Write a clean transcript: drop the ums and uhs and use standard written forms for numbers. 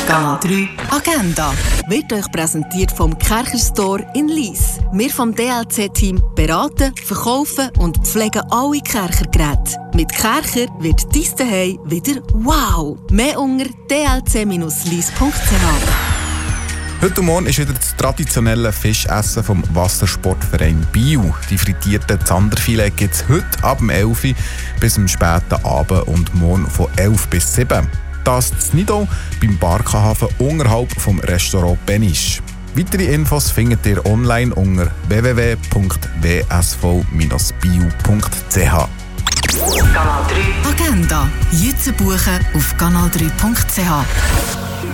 Kanal 3 Agenda wird euch präsentiert vom Kercher Store in Lyss. Wir vom DLC-Team beraten, verkaufen und pflegen alle Kercher-Geräte. Mit Kercher wird dein Zuhause wieder wow! Mehr unter dlc-lyss.ch. Heute Morgen ist wieder das traditionelle Fischessen vom Wassersportverein Biel. Die frittierten Zanderfilet gibt es heute ab dem 11 Uhr bis am späten Abend und morgen von 11 bis 7. Das in Nidau beim Barkenhafen unterhalb vom Restaurant Benisch. Weitere Infos findet ihr online unter www.wsv-biel.ch. Kanal 3 Agenda. Jetzt buchen auf kanal3.ch.